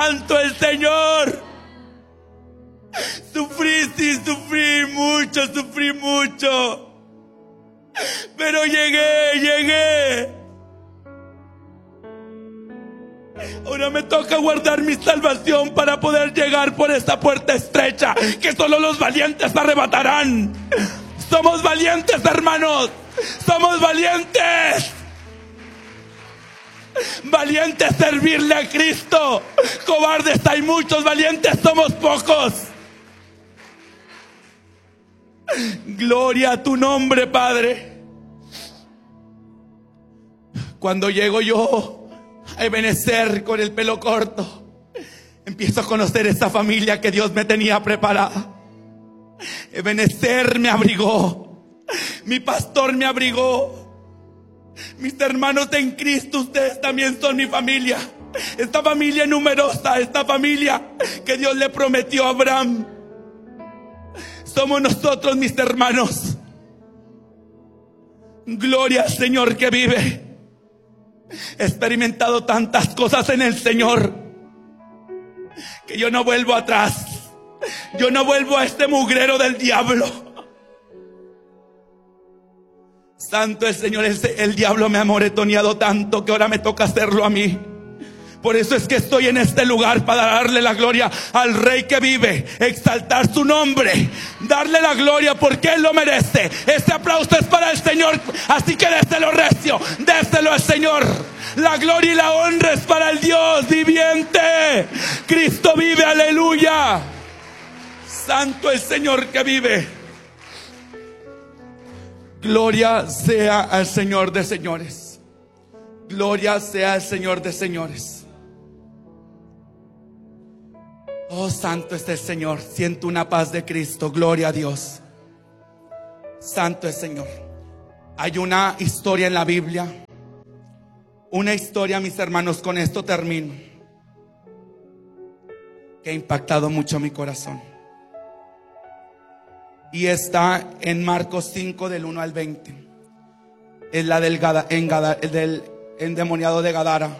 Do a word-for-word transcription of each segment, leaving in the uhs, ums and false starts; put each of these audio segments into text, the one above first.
santo el Señor. Sufrí, sí, sufrí mucho, sufrí mucho. Pero llegué, llegué. Ahora me toca guardar mi salvación para poder llegar por esta puerta estrecha que solo los valientes arrebatarán. Somos valientes, hermanos. Somos valientes. Valientes servirle a Cristo. Cobardes hay muchos, valientes somos pocos. Gloria a tu nombre, Padre. Cuando llego yo a Ebenecer con el pelo corto, empiezo a conocer esa familia que Dios me tenía preparada. Ebenecer me abrigó, mi pastor me abrigó. Mis hermanos en Cristo, ustedes también son mi familia. Esta familia numerosa, esta familia que Dios le prometió a Abraham. Somos nosotros, mis hermanos. Gloria al Señor que vive. He experimentado tantas cosas en el Señor que yo no vuelvo atrás. Yo no vuelvo a este mugrero del diablo. Santo el Señor. El, el diablo me ha moretoneado tanto que ahora me toca hacerlo a mí. Por eso es que estoy en este lugar, para darle la gloria al Rey que vive, exaltar su nombre, darle la gloria porque Él lo merece. Este aplauso es para el Señor, así que déselo recio, déselo al Señor. La gloria y la honra es para el Dios viviente. Cristo vive, aleluya. Santo el Señor que vive. Gloria sea al Señor de señores. Gloria sea al Señor de señores. Oh, santo es el Señor. Siento una paz de Cristo. Gloria a Dios. Santo es el Señor. Hay una historia en la Biblia. Una historia, mis hermanos, con esto termino, que ha impactado mucho mi corazón. Y está en Marcos cinco del uno al veinte. Es la del, Gada, en Gada, del endemoniado de Gadara.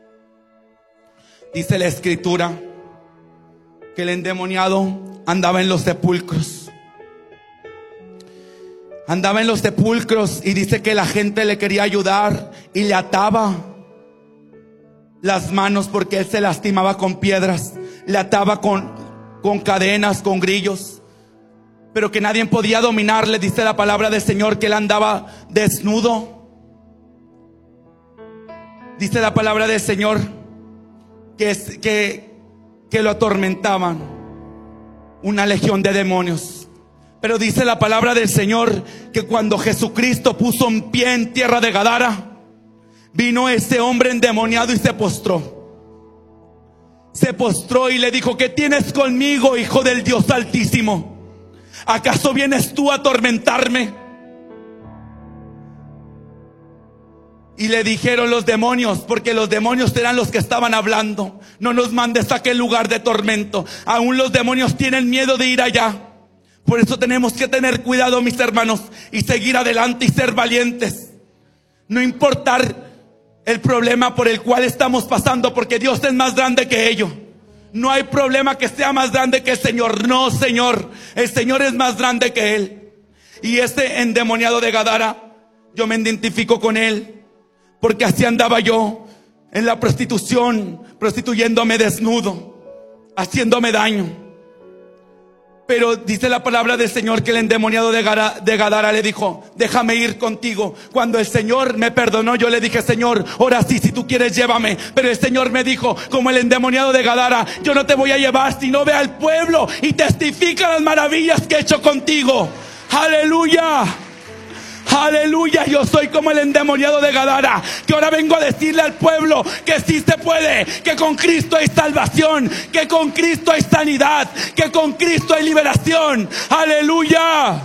Dice la escritura que el endemoniado andaba en los sepulcros. Andaba en los sepulcros y dice que la gente le quería ayudar y le ataba las manos porque él se lastimaba con piedras. Le ataba con, con cadenas, con grillos, pero que nadie podía dominarle. Dice la palabra del Señor que él andaba desnudo. Dice la palabra del Señor que, que, que lo atormentaban una legión de demonios. Pero dice la palabra del Señor que cuando Jesucristo puso un pie en tierra de Gadara, vino ese hombre endemoniado y se postró. Se postró y le dijo: ¿qué tienes conmigo, hijo del Dios Altísimo? ¿Acaso vienes tú a atormentarme? Y le dijeron los demonios, porque los demonios eran los que estaban hablando: no nos mandes a aquel lugar de tormento. Aún los demonios tienen miedo de ir allá. Por eso tenemos que tener cuidado, mis hermanos, y seguir adelante y ser valientes. No importar el problema por el cual estamos pasando, porque Dios es más grande que ello. No hay problema que sea más grande que el Señor. No, Señor, el Señor es más grande que Él. Y ese endemoniado de Gadara, yo me identifico con él, porque así andaba yo en la prostitución, prostituyéndome desnudo, haciéndome daño. Pero dice la palabra del Señor que el endemoniado de Gadara, de Gadara le dijo: déjame ir contigo. Cuando el Señor me perdonó, yo le dije: Señor, ahora sí, si tú quieres, llévame. Pero el Señor me dijo, como el endemoniado de Gadara: yo no te voy a llevar, sino ve al pueblo y testifica las maravillas que he hecho contigo. Aleluya. Aleluya, yo soy como el endemoniado de Gadara, que ahora vengo a decirle al pueblo que sí se puede, que con Cristo hay salvación, que con Cristo hay sanidad, que con Cristo hay liberación. Aleluya.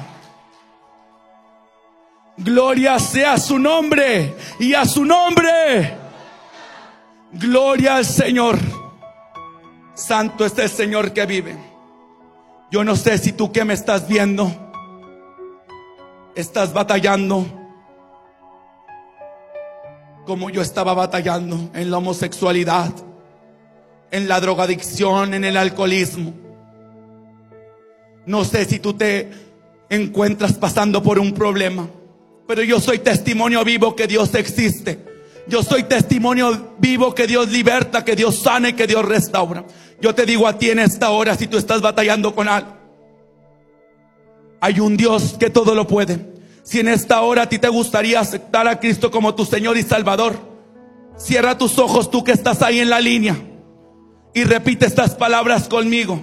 Gloria sea a su nombre y a su nombre. Gloria al Señor. Santo es el Señor que vive. Yo no sé si tú que me estás viendo estás batallando como yo estaba batallando en la homosexualidad, en la drogadicción, en el alcoholismo. No sé si tú te encuentras pasando por un problema, pero yo soy testimonio vivo que Dios existe. Yo soy testimonio vivo que Dios liberta, que Dios sana y que Dios restaura. Yo te digo a ti en esta hora, si tú estás batallando con algo, hay un Dios que todo lo puede. Si en esta hora a ti te gustaría aceptar a Cristo como tu Señor y Salvador, cierra tus ojos, tú que estás ahí en la línea, y repite estas palabras conmigo.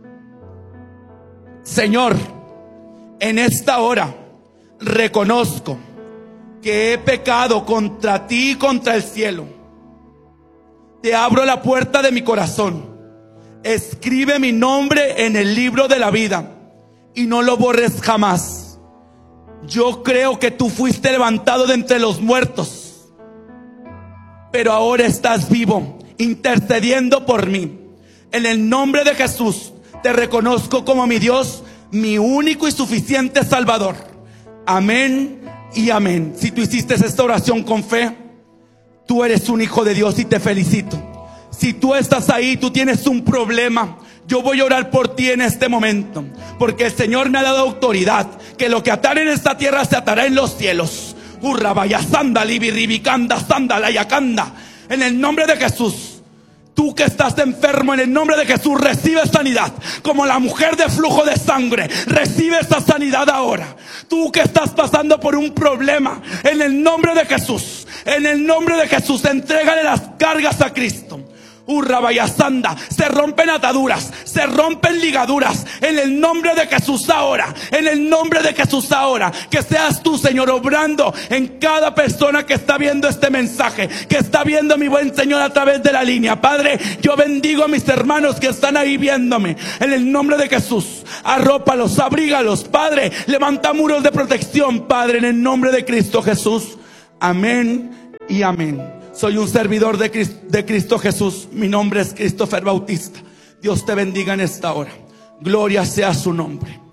Señor, en esta hora reconozco que he pecado contra ti y contra el cielo. Te abro la puerta de mi corazón. Escribe mi nombre en el libro de la vida y no lo borres jamás. Yo creo que tú fuiste levantado de entre los muertos, pero ahora estás vivo, intercediendo por mí. En el nombre de Jesús te reconozco como mi Dios, mi único y suficiente Salvador. Amén y amén. Si tú hiciste esta oración con fe, tú eres un hijo de Dios y te felicito. Si tú estás ahí, tú tienes un problema, yo voy a orar por ti en este momento, porque el Señor me ha dado autoridad, que lo que atare en esta tierra se atará en los cielos. Urra vaya sanda libiribicanda sanda layacanda. En el nombre de Jesús, tú que estás enfermo, en el nombre de Jesús, recibe sanidad. Como la mujer de flujo de sangre, recibe esa sanidad ahora. Tú que estás pasando por un problema, en el nombre de Jesús, en el nombre de Jesús, entrégale las cargas a Cristo. Urra vaya sanda, se rompen ataduras, se rompen ligaduras, en el nombre de Jesús ahora, en el nombre de Jesús ahora. Que seas tú, Señor, obrando en cada persona que está viendo este mensaje, que está viendo mi buen Señor a través de la línea. Padre, yo bendigo a mis hermanos que están ahí viéndome, en el nombre de Jesús. Arrópalos, abrígalos, Padre, levanta muros de protección, Padre, en el nombre de Cristo Jesús. Amén y amén. Soy un servidor de Cristo, de Cristo Jesús. Mi nombre es Christopher Bautista. Dios te bendiga en esta hora. Gloria sea su nombre.